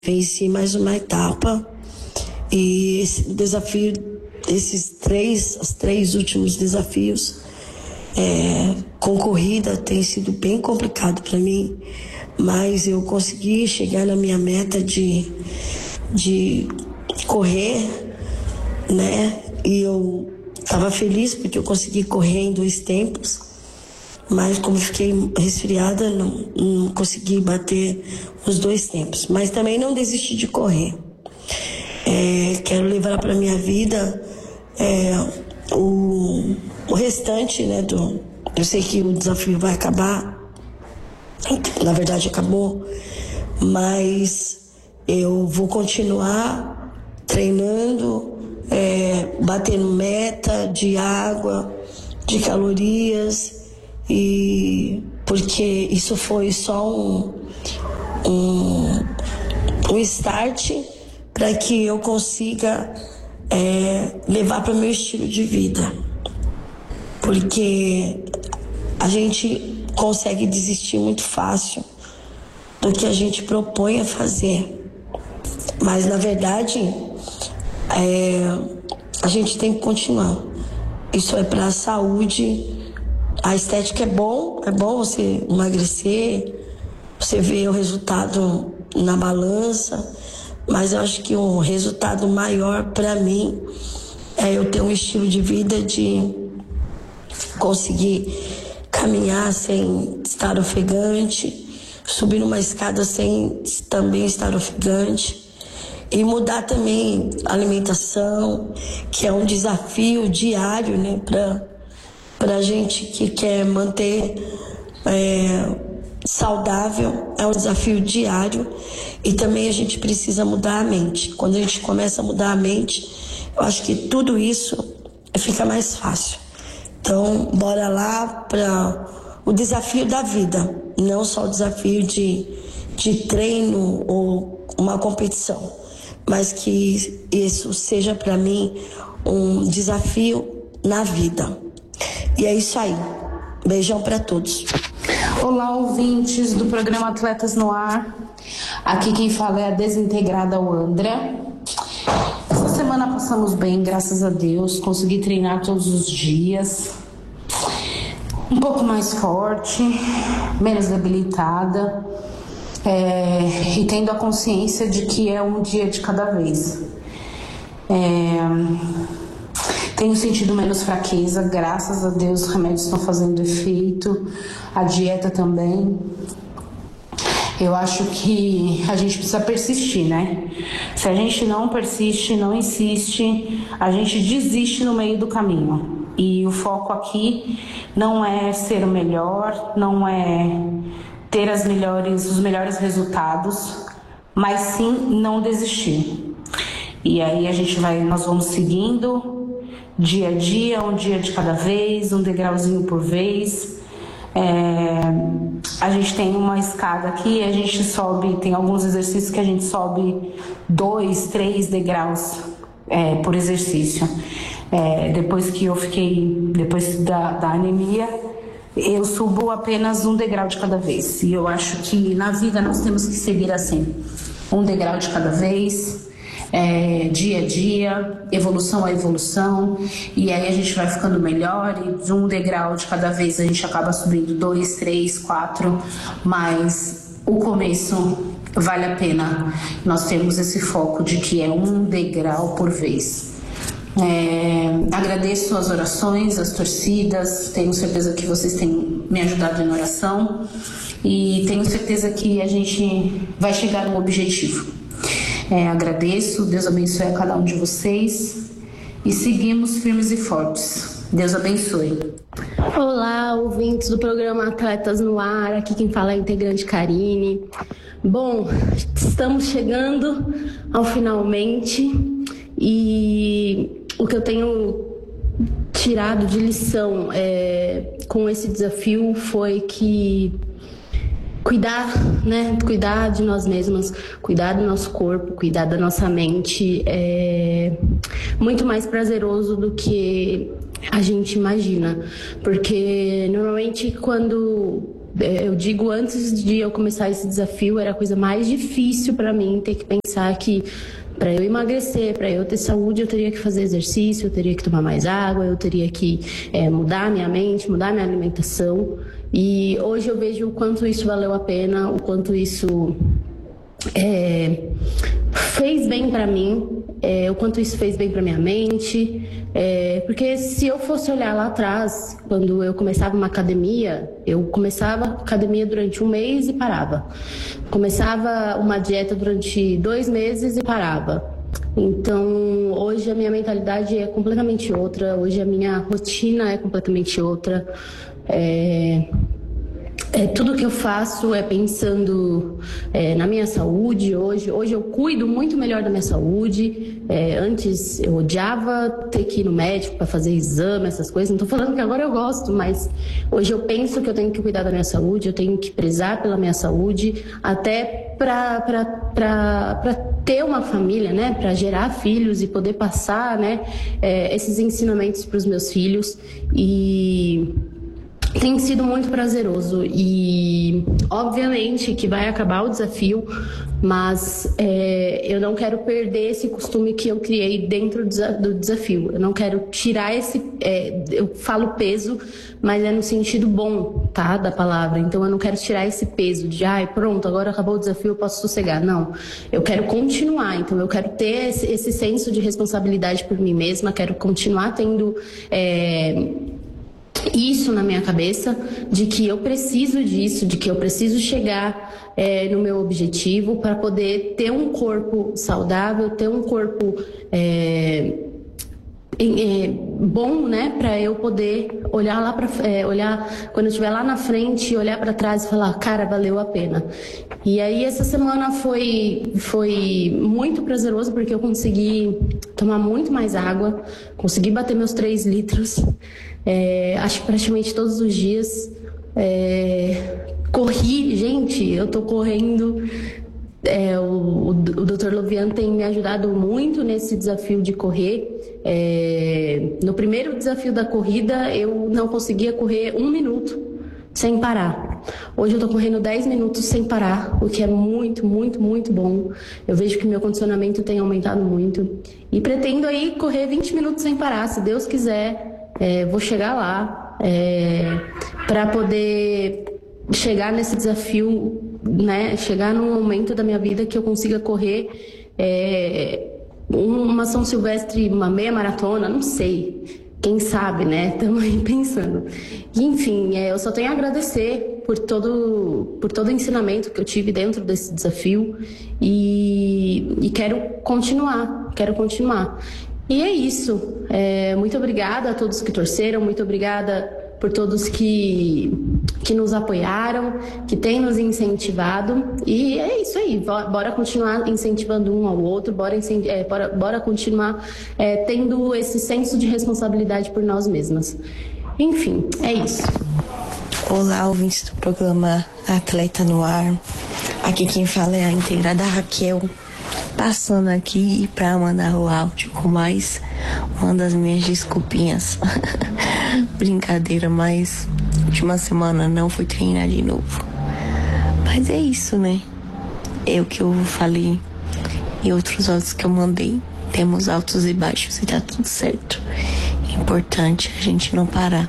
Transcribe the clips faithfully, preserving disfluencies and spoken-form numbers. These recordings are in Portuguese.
venci mais uma etapa e esse desafio, esses três, os três últimos desafios é, com corrida tem sido bem complicado para mim, mas eu consegui chegar na minha meta de, de correr, né? E eu estava feliz porque eu consegui correr em dois tempos, mas como fiquei resfriada, não, não consegui bater os dois tempos. Mas também não desisti de correr. É, quero levar para minha vida é, o, o restante, né? Do, eu sei que o desafio vai acabar, na verdade acabou, mas eu vou continuar treinando, é, batendo meta de água, de calorias, e porque isso foi só um, um, um start para que eu consiga é, levar para o meu estilo de vida, porque a gente consegue desistir muito fácil do que a gente propõe a fazer, mas na verdade é, a gente tem que continuar. Isso é para a saúde. A estética é bom, é bom você emagrecer, você vê o resultado na balança, mas eu acho que um resultado maior para mim é eu ter um estilo de vida de conseguir caminhar sem estar ofegante, subir numa escada sem também estar ofegante, e mudar também a alimentação, que é um desafio diário, né, para para a gente que quer manter é, saudável. É um desafio diário, e também a gente precisa mudar a mente. Quando a gente começa a mudar a mente, eu acho que tudo isso fica mais fácil. Então, bora lá para o desafio da vida, não só o desafio de, de treino ou uma competição, mas que isso seja para mim um desafio na vida. E é isso aí. Beijão para todos. Olá, ouvintes do programa Atletas no Ar. Aqui quem fala é a desintegrada André. Essa semana passamos bem, graças a Deus. Consegui treinar todos os dias. Um pouco mais forte, menos debilitada. É, e tendo a consciência de que é um dia de cada vez. É... Tenho sentido menos fraqueza, graças a Deus os remédios estão fazendo efeito, a dieta também. Eu acho que a gente precisa persistir, né? Se a gente não persiste, não insiste, a gente desiste no meio do caminho. E o foco aqui não é ser o melhor, não é ter as melhores, os melhores resultados, mas sim não desistir. E aí a gente vai, nós vamos seguindo dia a dia, um dia de cada vez, um degrauzinho por vez. É, a gente tem uma escada aqui, a gente sobe, tem alguns exercícios que a gente sobe dois, três degraus é, por exercício. É, depois que eu fiquei, depois da, da anemia, eu subo apenas um degrau de cada vez. E eu acho que na vida nós temos que seguir assim, um degrau de cada vez. É, dia a dia, evolução a evolução, e aí a gente vai ficando melhor, e de um degrau de cada vez a gente acaba subindo dois, três, quatro, mas o começo vale a pena. Nós temos esse foco de que é um degrau por vez. É, agradeço as orações, as torcidas, tenho certeza que vocês têm me ajudado em oração, e tenho certeza que a gente vai chegar no objetivo. É, agradeço, Deus abençoe a cada um de vocês e seguimos firmes e fortes. Deus abençoe. Olá, ouvintes do programa Atletas no Ar, aqui quem fala é a integrante Karine. Bom, estamos chegando ao finalmente, e o que eu tenho tirado de lição é, com esse desafio foi que cuidar, né? Cuidar de nós mesmas, cuidar do nosso corpo, cuidar da nossa mente é muito mais prazeroso do que a gente imagina, porque normalmente quando eu digo, antes de eu começar esse desafio, era a coisa mais difícil para mim ter que pensar que para eu emagrecer, para eu ter saúde, eu teria que fazer exercício, eu teria que tomar mais água, eu teria que é, mudar minha mente, mudar minha alimentação. E hoje eu vejo o quanto isso valeu a pena, o quanto isso é, fez bem para mim, é, o quanto isso fez bem para minha mente. É, porque se eu fosse olhar lá atrás, quando eu começava uma academia, eu começava academia durante um mês e parava. Começava uma dieta durante dois meses e parava. Então, hoje a minha mentalidade é completamente outra, hoje a minha rotina é completamente outra. É... É, tudo que eu faço é pensando é, na minha saúde. Hoje, hoje eu cuido muito melhor da minha saúde. É, antes eu odiava ter que ir no médico para fazer exame, essas coisas. Não estou falando que agora eu gosto, mas hoje eu penso que eu tenho que cuidar da minha saúde, eu tenho que prezar pela minha saúde, até para ter uma família, né? Para gerar filhos e poder passar, né? É, esses ensinamentos para os meus filhos. E tem sido muito prazeroso e obviamente que vai acabar o desafio, mas é, eu não quero perder esse costume que eu criei dentro do desafio. Eu não quero tirar esse, é, eu falo peso, mas é no sentido bom, tá, da palavra. Então eu não quero tirar esse peso de, ai, pronto, agora acabou o desafio, eu posso sossegar. Não, eu quero continuar. Então eu quero ter esse, esse senso de responsabilidade por mim mesma, quero continuar tendo é, isso na minha cabeça, de que eu preciso disso, de que eu preciso chegar é, no meu objetivo para poder ter um corpo saudável, ter um corpo é, é, bom, né, para eu poder olhar lá para é, olhar quando eu estiver lá na frente, olhar para trás e falar, cara, valeu a pena. E aí essa semana foi foi muito prazeroso porque eu consegui tomar muito mais água, consegui bater meus três litros. É, acho que praticamente todos os dias. É, corri, gente, eu tô correndo. É, o, o doutor Lovian tem me ajudado muito nesse desafio de correr. É, no primeiro desafio da corrida, eu não conseguia correr um minuto sem parar. Hoje eu tô correndo dez minutos sem parar, o que é muito, muito, muito bom. Eu vejo que meu condicionamento tem aumentado muito. E pretendo aí correr vinte minutos sem parar, se Deus quiser. É, vou chegar lá é, para poder chegar nesse desafio, né? Chegar num momento da minha vida que eu consiga correr é, uma São Silvestre, uma meia maratona, não sei. Quem sabe, né? Estamos aí pensando. Enfim, é, eu só tenho a agradecer por todo, por todo o ensinamento que eu tive dentro desse desafio e, e quero continuar, quero continuar. E é isso. É, muito obrigada a todos que torceram, muito obrigada por todos que, que nos apoiaram, que têm nos incentivado. E é isso aí, bora continuar incentivando um ao outro, bora, é, bora, bora continuar é, tendo esse senso de responsabilidade por nós mesmas. Enfim, é isso. Olá, ouvintes do programa Atleta no Ar. Aqui quem fala é a integrada Raquel. Passando aqui para mandar o áudio com mais uma das minhas desculpinhas. Brincadeira, mas última semana não fui treinar de novo. Mas é isso, né? É o que eu falei em outros áudios que eu mandei. Temos altos e baixos e tá tudo certo. É importante a gente não parar.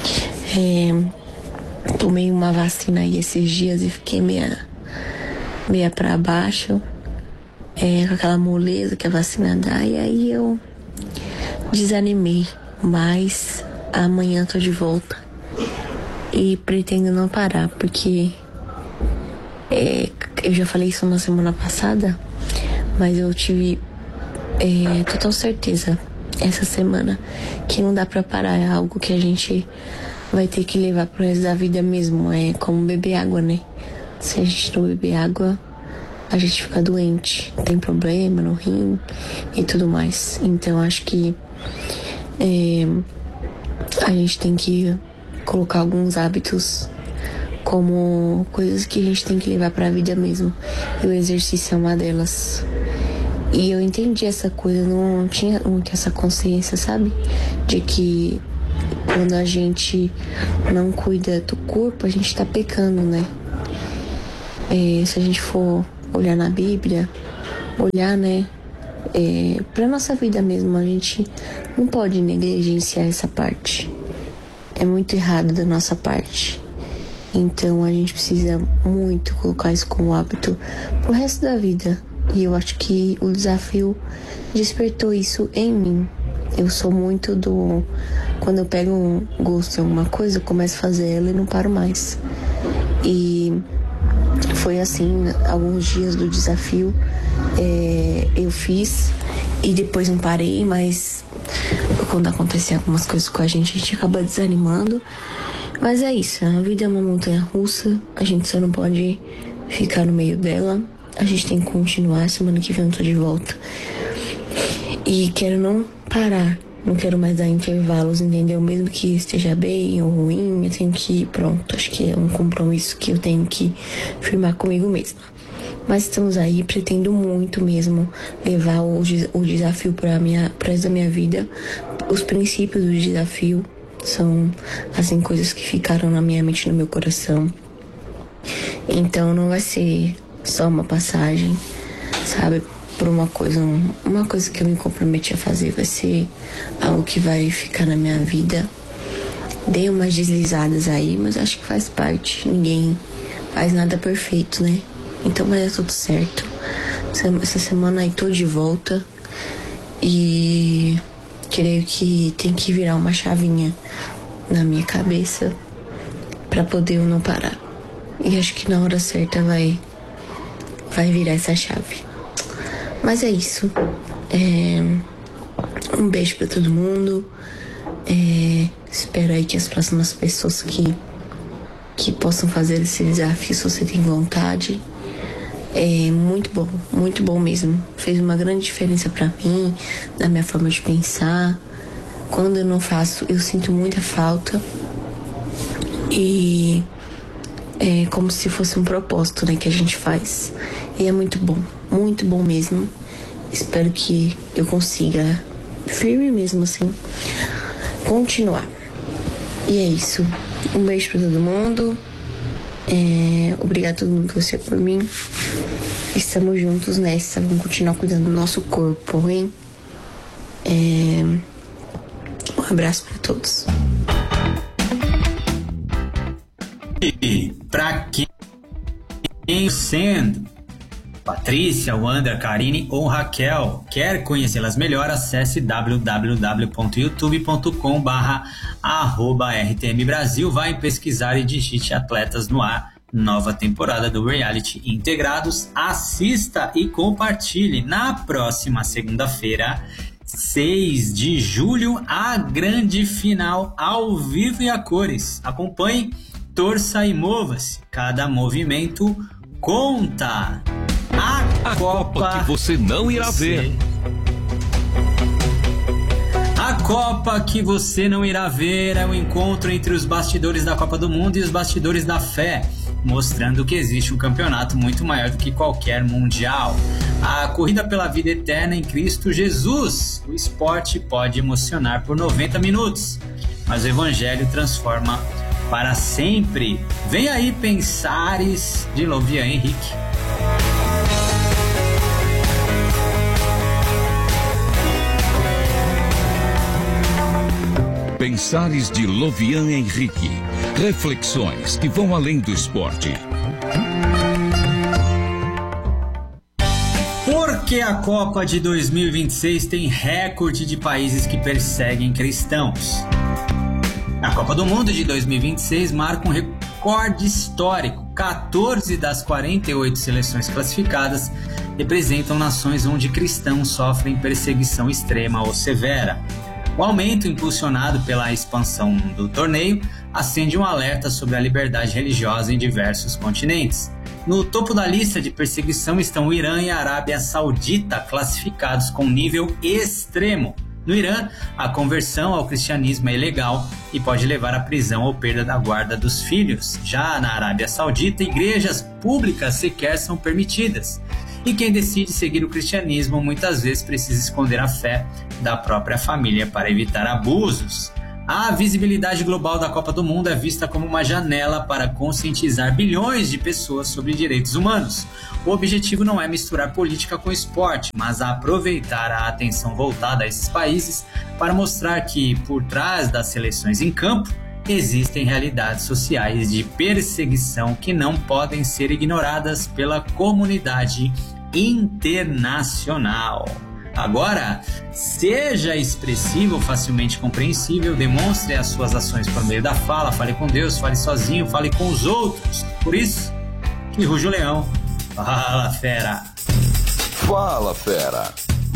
É, tomei uma vacina aí esses dias e fiquei meia, meia pra baixo. É, com aquela moleza que a vacina dá, e aí eu desanimei, mas amanhã tô de volta e pretendo não parar, porque é, eu já falei isso na semana passada, mas eu tive é, total certeza essa semana que não dá pra parar, é algo que a gente vai ter que levar pro resto da vida mesmo, é como beber água, né? Se a gente não beber água, a gente fica doente, tem problema no rim e tudo mais. Então acho que é, a gente tem que colocar alguns hábitos como coisas que a gente tem que levar pra vida mesmo. E o exercício é uma delas. E eu entendi essa coisa, não tinha muito essa consciência, sabe? De que quando a gente não cuida do corpo, a gente tá pecando, né? É, se a gente for olhar na Bíblia, olhar, né, é, pra nossa vida mesmo, a gente não pode negligenciar essa parte. É muito errado da nossa parte. Então a gente precisa muito colocar isso como hábito pro resto da vida. E eu acho que o desafio despertou isso em mim. Eu sou muito do... Quando eu pego um gosto em alguma coisa, eu começo a fazer ela e não paro mais. E foi assim, alguns dias do desafio é, eu fiz e depois não parei, mas quando acontecem algumas coisas com a gente, a gente acaba desanimando. Mas é isso, a vida é uma montanha russa, a gente só não pode ficar no meio dela. A gente tem que continuar, semana que vem eu tô de volta. E quero não parar, não quero mais dar intervalos, entendeu? Mesmo que esteja bem ou ruim, eu tenho que ir, pronto. Acho que é um compromisso que eu tenho que firmar comigo mesma. Mas estamos aí, pretendo muito mesmo levar o, o desafio para minha, para essa minha vida. Os princípios do desafio são, assim, coisas que ficaram na minha mente, no meu coração. Então não vai ser só uma passagem, sabe, por uma coisa, uma coisa que eu me comprometi a fazer, vai ser algo que vai ficar na minha vida. Dei umas deslizadas aí, mas acho que faz parte, ninguém faz nada perfeito, né? Então vai dar tudo certo. Essa semana aí tô de volta e creio que tem que virar uma chavinha na minha cabeça pra poder eu não parar. E acho que na hora certa vai vai virar essa chave. Mas é isso. É, um beijo pra todo mundo. É, espero aí que as próximas pessoas que, que possam fazer esse desafio, se você tem vontade. É muito bom, muito bom mesmo. Fez uma grande diferença pra mim, na minha forma de pensar. Quando eu não faço, eu sinto muita falta. E é como se fosse um propósito, né, que a gente faz. E é muito bom, muito bom mesmo. Espero que eu consiga, firme mesmo assim, continuar. E é isso. Um beijo pra todo mundo. É, obrigado a todo mundo que você por mim. Estamos juntos nessa. Vamos continuar cuidando do nosso corpo, hein? É, um abraço pra todos. E pra quem sendo Patrícia, Wanda, Karine ou Raquel quer conhecê-las melhor, acesse w w w ponto youtube ponto com barra arroba R T M Brasil, vai pesquisar e digite Atletas no Ar, nova temporada do reality Integrados. Assista e compartilhe. Na próxima segunda-feira, seis de julho, a grande final ao vivo e a cores. Acompanhe, torça e mova-se. Cada movimento conta. A, a Copa, Copa que você não irá você... ver. A Copa que você não irá ver é o encontro entre os bastidores da Copa do Mundo e os bastidores da fé, mostrando que existe um campeonato muito maior do que qualquer mundial. A corrida pela vida eterna em Cristo Jesus. O esporte pode emocionar por noventa minutos, mas o evangelho transforma para sempre. Vem aí Pensares, de Lovian Henrique. Pensares, de Lovian Henrique. Reflexões que vão além do esporte. Por que a Copa de dois mil e vinte e seis tem recorde de países que perseguem cristãos? A Copa do Mundo de dois mil e vinte e seis marca um recorde histórico. quatorze das quarenta e oito seleções classificadas representam nações onde cristãos sofrem perseguição extrema ou severa. O aumento, impulsionado pela expansão do torneio, acende um alerta sobre a liberdade religiosa em diversos continentes. No topo da lista de perseguição estão o Irã e a Arábia Saudita, classificados com nível extremo. No Irã, a conversão ao cristianismo é ilegal e pode levar à prisão ou perda da guarda dos filhos. Já na Arábia Saudita, igrejas públicas sequer são permitidas. E quem decide seguir o cristianismo muitas vezes precisa esconder a fé da própria família para evitar abusos. A visibilidade global da Copa do Mundo é vista como uma janela para conscientizar bilhões de pessoas sobre direitos humanos. O objetivo não é misturar política com esporte, mas aproveitar a atenção voltada a esses países para mostrar que, por trás das seleções em campo, existem realidades sociais de perseguição que não podem ser ignoradas pela comunidade internacional. Agora, seja expressivo, facilmente compreensível, demonstre as suas ações por meio da fala, fale com Deus, fale sozinho, fale com os outros. Por isso, que ruja o leão. Fala, fera! Fala, fera!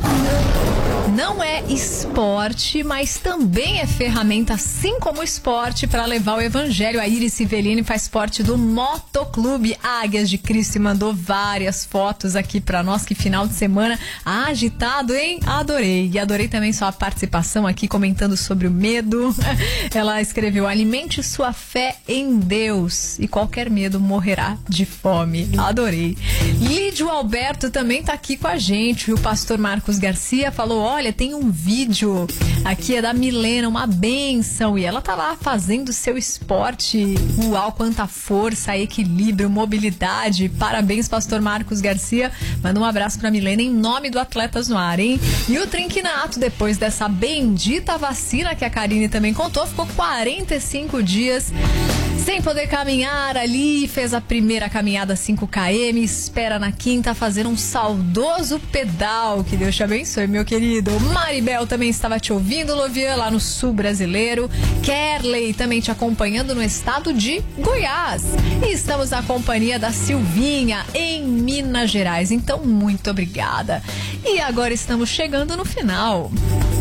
Não é esporte, mas também é ferramenta, assim como o esporte, para levar o evangelho. A Iris Civelini faz parte do Motoclube Águias de Cristo e mandou várias fotos aqui para nós. Que final de semana agitado, hein? Adorei. E adorei também sua participação aqui comentando sobre o medo. Ela escreveu: alimente sua fé em Deus e qualquer medo morrerá de fome. Adorei. Lídio Alberto também tá aqui com a gente. O pastor Marcos Garcia falou: olha, tem um vídeo aqui, é da Milena, uma bênção, e ela tá lá fazendo seu esporte. Uau, quanta força, equilíbrio, mobilidade. Parabéns, pastor Marcos Garcia. Manda um abraço pra Milena em nome do Atletas no Ar, hein? E o Trinquinato, depois dessa bendita vacina que a Karine também contou, ficou quarenta e cinco dias sem poder caminhar ali, fez a primeira caminhada cinco quilômetros, espera na quinta fazer um saudoso pedal. Que Deus te abençoe, meu querido. Maribel também estava te ouvindo, Lovian, lá no sul brasileiro. Kerley também te acompanhando no estado de Goiás. E estamos na companhia da Silvinha, em Minas Gerais. Então, muito obrigada. E agora estamos chegando no final.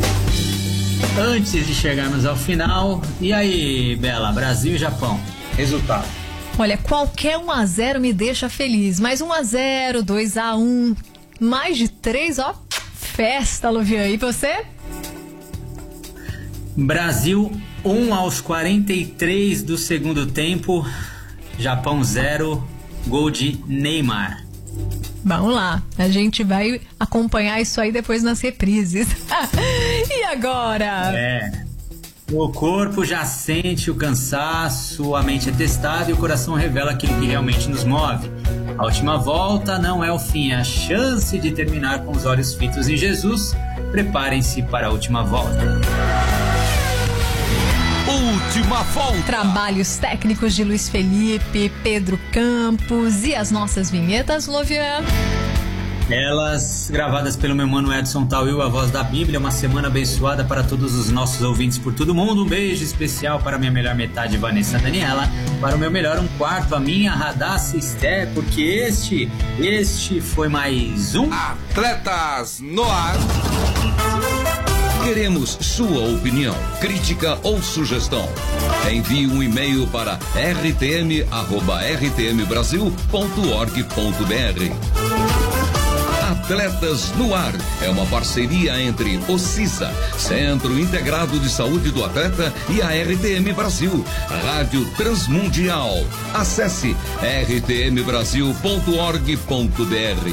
Antes de chegarmos ao final, e aí, Bela, Brasil e Japão, resultado? Olha, qualquer um a zero me deixa feliz, mas um a zero, dois a um, mais de três, ó, festa, Lovian. E você? Brasil um aos quarenta e três do segundo tempo, Japão zero, gol de Neymar. Vamos lá, a gente vai acompanhar isso aí depois nas reprises. E agora? É, o corpo já sente o cansaço, a mente é testada e o coração revela aquilo que realmente nos move. A última volta não é o fim, é a chance de terminar com os olhos fitos em Jesus. Preparem-se para a última volta. Última volta. Trabalhos técnicos de Luiz Felipe, Pedro Campos e as nossas vinhetas, Lovian. Elas gravadas pelo meu mano Edson Tauil, a voz da Bíblia. Uma semana abençoada para todos os nossos ouvintes por todo mundo. Um beijo especial para a minha melhor metade, Vanessa Daniela. Para o meu melhor um quarto, a minha Radassa Esther. Porque este, este foi mais um Atletas no Ar. Queremos sua opinião, crítica ou sugestão. Envie um e-mail para r t m arroba r t m brasil ponto org ponto b r. Atletas no Ar é uma parceria entre o CISA, Centro Integrado de Saúde do Atleta, e a R T M Brasil, Rádio Transmundial. Acesse r t m brasil ponto org ponto b r.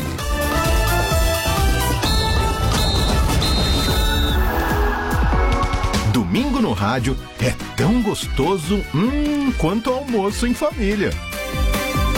Domingo no rádio é tão gostoso, hum, quanto almoço em família.